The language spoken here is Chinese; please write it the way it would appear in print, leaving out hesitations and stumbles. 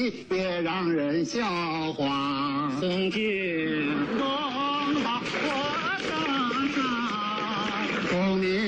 气，别让人笑话。 红军东把火上上，红你